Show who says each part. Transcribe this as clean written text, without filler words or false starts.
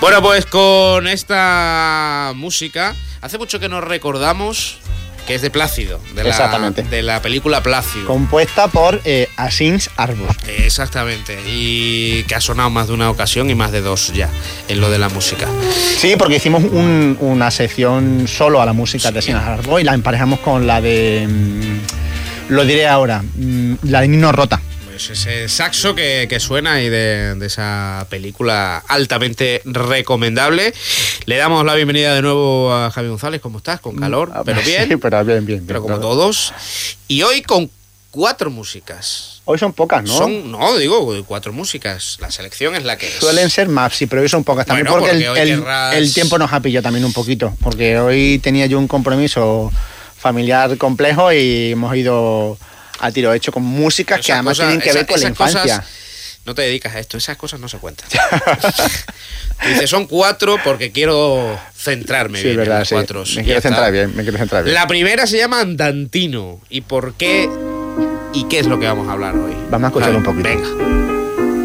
Speaker 1: Bueno, pues con esta música, hace mucho que nos recordamos que es de Plácido, de la película Plácido.
Speaker 2: Compuesta por Asins Arbus.
Speaker 1: Exactamente, y que ha sonado más de una ocasión y más de dos ya en lo de la música.
Speaker 2: Sí, porque hicimos una sección solo a la música de Asins Arbus y la emparejamos con la de, lo diré ahora, la de Nino Rota.
Speaker 1: Pues ese saxo que suena y de esa película altamente recomendable. Le damos la bienvenida de nuevo a Javi González. ¿Cómo estás? Con calor, pero bien.
Speaker 2: Sí, pero bien.
Speaker 1: Pero como todos. Y hoy con 4 músicas.
Speaker 2: Hoy son pocas, ¿no?
Speaker 1: No, digo 4 músicas. La selección es la que es.
Speaker 2: Suelen ser más, sí, pero hoy son pocas. También bueno, porque el tiempo nos ha pillado también un poquito. Porque hoy tenía yo un compromiso familiar complejo y hemos ido a tiro hecho con músicas que además tienen que ver con la infancia. Cosas,
Speaker 1: no te dedicas a esto, esas cosas no se cuentan. Dice, son 4 porque quiero centrarme bien en las 4.
Speaker 2: Me quiero centrar bien.
Speaker 1: La primera se llama Andantino. ¿Y por qué? ¿Y qué es lo que vamos a hablar hoy?
Speaker 2: Vamos a escucharlo un poquito.
Speaker 1: Venga.